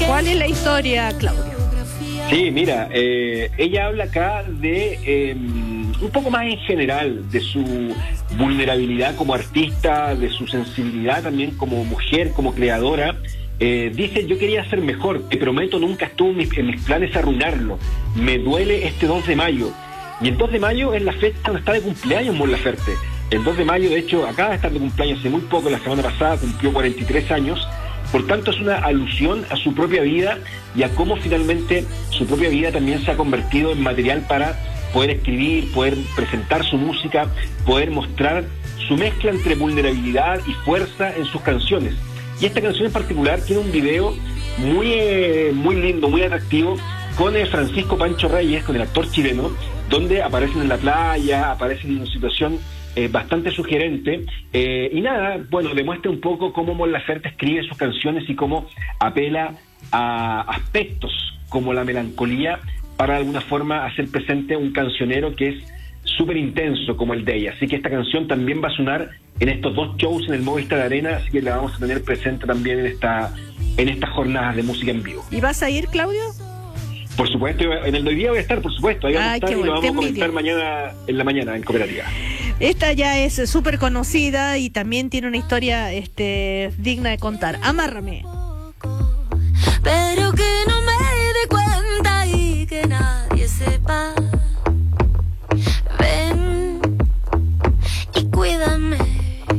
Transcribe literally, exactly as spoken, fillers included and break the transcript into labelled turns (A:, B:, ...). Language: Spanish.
A: ¿Cuál es la historia, Claudio?
B: Sí, mira, eh, ella habla acá de eh, un poco más en general, de su vulnerabilidad como artista, de su sensibilidad también como mujer, como creadora. Eh, dice: yo quería ser mejor, te prometo nunca estuvo en mis, en mis planes arruinarlo, me duele este dos de mayo. Y el dos de mayo es la fecha donde está de cumpleaños Mon Laferte. El dos de mayo, de hecho, acaba de estar de cumpleaños hace muy poco, la semana pasada cumplió cuarenta y tres años. Por tanto, es una alusión a su propia vida y a cómo finalmente su propia vida también se ha convertido en material para poder escribir, poder presentar su música, poder mostrar su mezcla entre vulnerabilidad y fuerza en sus canciones. Y esta canción en particular tiene un video muy, eh, muy lindo, muy atractivo, con el Francisco Pancho Reyes, con el actor chileno, donde aparecen en la playa, aparecen en una situación Eh, bastante sugerente, eh, y nada, bueno, demuestra un poco cómo Mon Laferte escribe sus canciones y cómo apela a aspectos como la melancolía para de alguna forma hacer presente un cancionero que es súper intenso como el de ella. Así que esta canción también va a sonar en estos dos shows en el Movistar Arena, así que la vamos a tener presente también en esta en estas jornadas de música en vivo.
A: ¿Y vas a ir, Claudio?
B: Por supuesto, en el de hoy día voy a estar, por supuesto, ahí vamos a estar y lo vamos a comentar mañana en la mañana en Cooperativa.
A: Esta ya es súper conocida y también tiene una historia este, digna de contar. Amárrame.